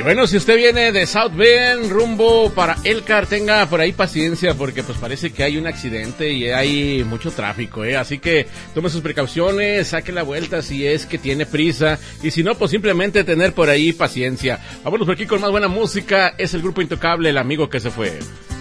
Y bueno, si usted viene de South Bend rumbo para Elkhart, tenga por ahí paciencia porque pues parece que hay un accidente y hay mucho tráfico, así que tome sus precauciones, saque la vuelta si es que tiene prisa y si no, pues simplemente tener por ahí paciencia. Vámonos por aquí con más buena música, es el grupo Intocable, El Amigo que se fue.